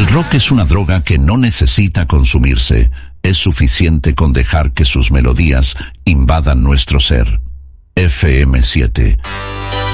El rock es una droga que no necesita consumirse. Es suficiente con dejar que sus melodías invadan nuestro ser. FM7